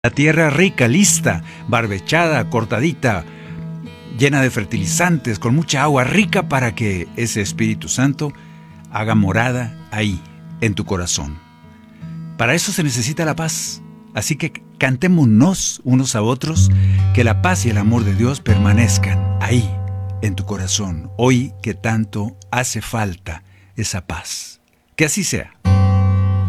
La tierra rica, lista, barbechada, cortadita, llena de fertilizantes, con mucha agua rica para que ese Espíritu Santo haga morada ahí, en tu corazón. Para eso se necesita la paz. Así que cantémonos unos a otros, que la paz y el amor de Dios permanezcan ahí, en tu corazón, hoy que tanto hace falta esa paz. Que así sea.